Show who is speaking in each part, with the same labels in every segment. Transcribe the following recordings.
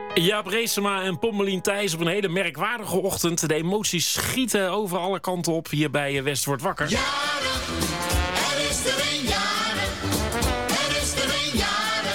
Speaker 1: Jaap Reesema en Pommelien Thijs op een hele merkwaardige ochtend. De emoties schieten over alle kanten op hier bij West wordt wakker.
Speaker 2: Jaren, er is er een jaren. Er is er een jaren.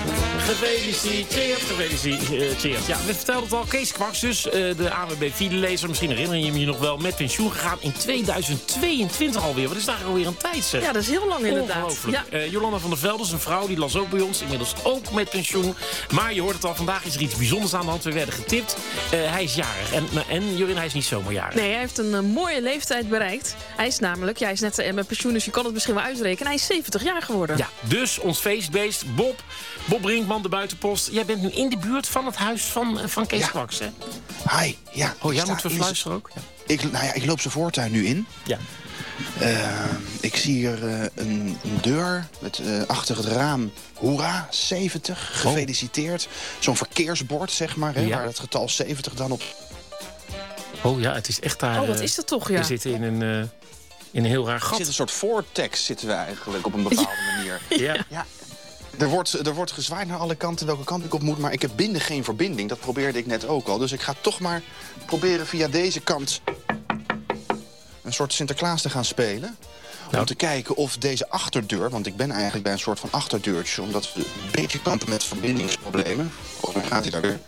Speaker 1: Gefeliciteerd. Ja, we vertelden het al. Kees Kwaks dus, de ANWB filelezer. Misschien herinner je hem je nog wel. Met pensioen gegaan in 2022 alweer. Wat is daar alweer een tijd, zeg.
Speaker 3: Ja, dat is heel lang inderdaad.
Speaker 1: Ongelooflijk.
Speaker 3: Ja.
Speaker 1: Jolanda van der Velde is een vrouw, die las ook bij ons. Inmiddels ook met pensioen. Maar je hoort het al, vandaag is er iets bijzonders aan de hand. We werden getipt. Hij is jarig. En Jorin, hij is niet zomaar jarig.
Speaker 3: Nee, hij heeft een mooie leeftijd bereikt. Hij is namelijk, hij is net met pensioen, dus je kan het misschien wel uitrekenen. Hij is 70 jaar geworden.
Speaker 1: Ja, dus ons feestbeest, Bob Brinkman, de buitenpost. Jij bent nu in de buurt van het huis van Kees Kwaks, hè?
Speaker 4: Hi, ja.
Speaker 1: Oh, jij moet verfluisteren ook? Ja.
Speaker 4: Ik loop zijn voortuin nu in.
Speaker 1: Ja.
Speaker 4: Ik zie hier een deur met achter het raam... Hoera, 70, gefeliciteerd. Zo'n verkeersbord, zeg maar, hè,
Speaker 1: Ja.
Speaker 4: waar het getal 70 dan op...
Speaker 1: Oh ja, het is echt daar...
Speaker 3: Oh, wat is dat toch, ja.
Speaker 1: We zitten in een heel raar
Speaker 4: Er
Speaker 1: gat.
Speaker 4: zit een soort vortex, zitten we eigenlijk op een bepaalde manier.
Speaker 1: Ja.
Speaker 4: Er wordt gezwaaid naar alle kanten welke kant ik op moet... maar ik heb binnen geen verbinding, dat probeerde ik net ook al. Dus ik ga toch maar proberen via deze kant... een soort Sinterklaas te gaan spelen. Om te kijken of deze achterdeur... want ik ben eigenlijk bij een soort van achterdeurtje... omdat we een beetje kampen met verbindingsproblemen. Volgens mij gaat hij daar weer.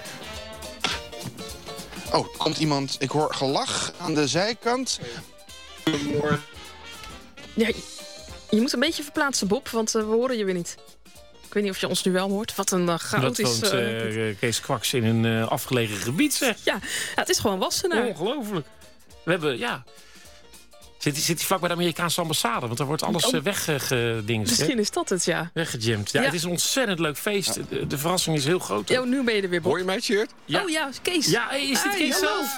Speaker 4: Oh, komt iemand... Ik hoor gelach aan de zijkant.
Speaker 3: Ja, je moet een beetje verplaatsen, Bob, want we horen je weer niet. Ik weet niet of je ons nu wel hoort. Wat een
Speaker 1: Dat
Speaker 3: chaotisch...
Speaker 1: woont Kees Kwaks in een afgelegen gebied, zeg.
Speaker 3: Ja, het is gewoon Wassenaar.
Speaker 1: Ongelooflijk. We hebben, ja... Zit hij vlak bij de Amerikaanse ambassade? Want daar wordt alles weggedingst.
Speaker 3: Misschien is dat het, ja.
Speaker 1: Weggejamd. Ja,
Speaker 3: Ja.
Speaker 1: het is een ontzettend leuk feest. De verrassing is heel groot.
Speaker 3: Ja, nu ben je er weer, Bob.
Speaker 5: Hoor je mij, Tjeerd?
Speaker 1: Ja.
Speaker 3: Oh ja, Kees.
Speaker 1: Ja, hey, is dit
Speaker 3: Hi,
Speaker 1: Kees
Speaker 3: hallo.
Speaker 1: zelf?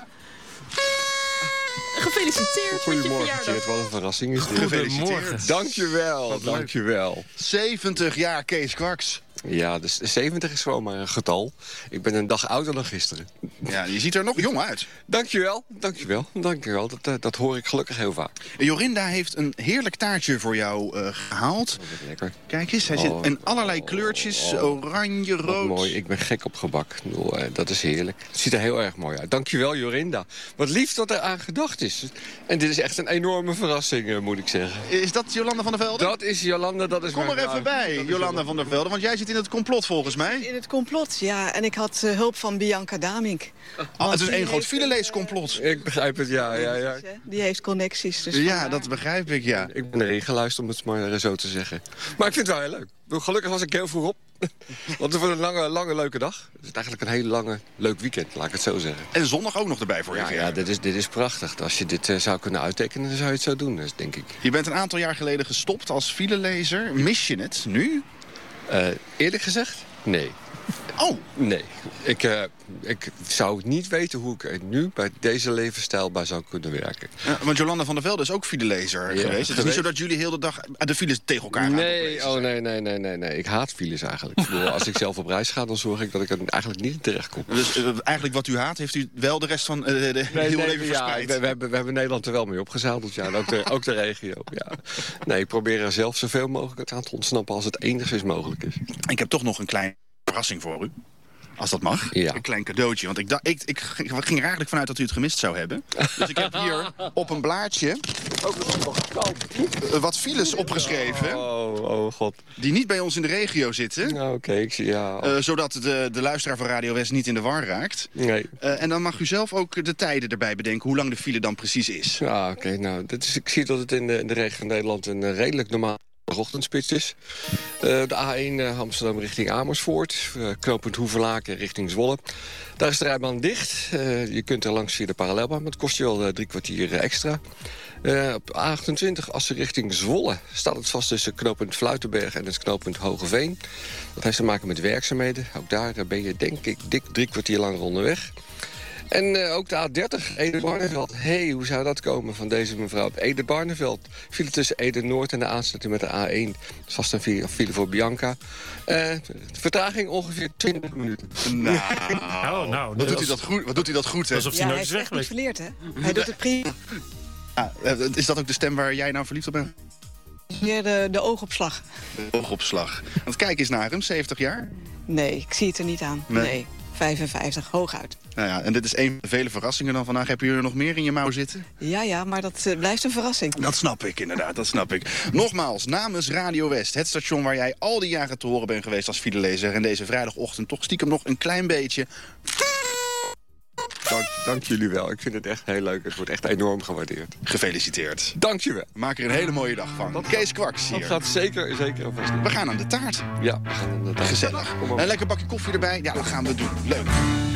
Speaker 3: Gefeliciteerd met je
Speaker 5: Goedemorgen,
Speaker 3: verjaardag.
Speaker 5: Tjeerd. Wat een verrassing is dit.
Speaker 1: Goedemorgen.
Speaker 5: Dankjewel, dankjewel.
Speaker 4: 70 jaar Kees Kwaks.
Speaker 5: Ja, dus 70 is gewoon maar een getal. Ik ben een dag ouder dan gisteren.
Speaker 4: Ja, je ziet er nog jong uit.
Speaker 5: Dankjewel. Dat hoor ik gelukkig heel vaak.
Speaker 4: Jorinda heeft een heerlijk taartje voor jou gehaald.
Speaker 5: Dat is lekker.
Speaker 4: Kijk eens, hij zit in allerlei kleurtjes. Oranje,
Speaker 5: Wat
Speaker 4: rood.
Speaker 5: mooi, ik ben gek op gebak. Ik bedoel, dat is heerlijk. Het ziet er heel erg mooi uit. Dankjewel, Jorinda. Wat lief dat er aan gedacht is. En dit is echt een enorme verrassing, moet ik zeggen.
Speaker 4: Is dat Jolanda van der Velde?
Speaker 5: Dat is Jolanda, dat is
Speaker 4: Kom
Speaker 5: mijn
Speaker 4: er even
Speaker 5: vrouw.
Speaker 4: bij,
Speaker 5: Dat is
Speaker 4: Jolanda van der Velde. Want jij zit in het complot volgens mij.
Speaker 6: In het complot, ja. En ik had hulp van Bianca Damink.
Speaker 4: Oh, het is
Speaker 6: die
Speaker 4: één groot
Speaker 6: heeft,
Speaker 4: fileleescomplot.
Speaker 5: Ik begrijp het, ja.
Speaker 6: Die heeft connecties. Dus
Speaker 4: Ja,
Speaker 6: vandaar.
Speaker 4: dat begrijp ik, ja.
Speaker 5: Ik ben erin geluisterd, om het maar zo te zeggen. Maar ik vind het wel heel leuk. Gelukkig was ik heel vroeg op. Want het wordt een lange leuke dag. Het is eigenlijk een hele leuk weekend, laat ik het zo zeggen.
Speaker 4: En zondag ook nog erbij voor je.
Speaker 5: Ja, dit is prachtig. Als je dit zou kunnen uittekenen, dan zou je het zo doen, dus, denk ik.
Speaker 4: Je bent een aantal jaar geleden gestopt als filelezer. Mis je het nu?
Speaker 5: Eerlijk gezegd, nee.
Speaker 4: Oh,
Speaker 5: Nee. Ik zou niet weten hoe ik er nu bij deze levensstijl bij zou kunnen werken.
Speaker 4: want Jolanda van der Velde is ook filelezer geweest. Het is niet zo dat jullie heel de dag de files tegen elkaar aan
Speaker 5: Nee. Ik haat files eigenlijk. Ik bedoel, als ik zelf op reis ga, dan zorg ik dat ik er eigenlijk niet terecht kom.
Speaker 4: Dus eigenlijk wat u haat, heeft u wel de rest van heel leven verspreid?
Speaker 5: We hebben Nederland er wel mee opgezadeld, ja. En ook de regio, ja. Nee, ik probeer er zelf zoveel mogelijk aan te ontsnappen als het enigszins mogelijk is.
Speaker 4: Ik heb toch nog een kleine verrassing voor u. Als dat mag.
Speaker 5: Ja.
Speaker 4: Een klein cadeautje. Want ik ging er eigenlijk vanuit dat u het gemist zou hebben. Dus ik heb hier op een blaadje wat files opgeschreven.
Speaker 5: Oh god.
Speaker 4: Die niet bij ons in de regio zitten.
Speaker 5: Nou, oké, ik zie, ja.
Speaker 4: Zodat de luisteraar van Radio West niet in de war raakt.
Speaker 5: Nee.
Speaker 4: En dan mag u zelf ook de tijden erbij bedenken. Hoe lang de file dan precies is.
Speaker 5: Ja, oké. Nou, ik zie dat het in de regio van Nederland een redelijk normaal ochtendspits is. De A1 Amsterdam richting Amersfoort. Knooppunt Hoevelaken richting Zwolle. Daar is de rijbaan dicht. Je kunt er langs via de parallelbaan, maar het kost je wel 3 kwartier extra. Op A28 Assen richting Zwolle staat het vast tussen knooppunt Fluitenberg en het knooppunt Hogeveen. Dat heeft te maken met werkzaamheden. Ook daar ben je denk ik dik 3 kwartier langer onderweg. En ook de A30, Ede-Barneveld. Hoe zou dat komen van deze mevrouw? Ede-Barneveld viel tussen Ede-Noord en de aansluiting met de A1. Dat is vast een file voor Bianca. Vertraging ongeveer 20 minuten.
Speaker 4: Wat doet hij dat goed, hè?
Speaker 1: Alsof hij
Speaker 6: Ja,
Speaker 1: nooit
Speaker 6: hij
Speaker 1: is
Speaker 6: is
Speaker 1: weg
Speaker 6: echt niet
Speaker 1: geweest.
Speaker 6: verleerd, hè? Hij doet het prima.
Speaker 4: Is dat ook de stem waar jij nou verliefd op bent?
Speaker 6: Meer de oogopslag.
Speaker 4: Oogopslag. Want kijk eens naar hem, 70 jaar.
Speaker 6: Nee, ik zie het er niet aan. Nee. 55, hooguit.
Speaker 4: Nou ja, en dit is een van de vele verrassingen dan vandaag. Hebben jullie er nog meer in je mouw zitten?
Speaker 6: Ja, maar dat blijft een verrassing.
Speaker 4: Dat snap ik inderdaad, dat snap ik. Nogmaals, namens Radio West, het station waar jij al die jaren te horen bent geweest als filelezer... en deze vrijdagochtend toch stiekem nog een klein beetje...
Speaker 5: Dank jullie wel. Ik vind het echt heel leuk. Het wordt echt enorm gewaardeerd.
Speaker 4: Gefeliciteerd.
Speaker 5: Dank je wel.
Speaker 4: Maak er een hele mooie dag van. Kees Kwaks
Speaker 5: Dat
Speaker 4: hier.
Speaker 5: gaat zeker alvast doen.
Speaker 4: We gaan aan de taart.
Speaker 5: Ja, we gaan aan de taart.
Speaker 4: Gezellig.
Speaker 5: Kom op.
Speaker 4: Een lekker bakje koffie erbij. Ja, dat gaan we doen. Leuk.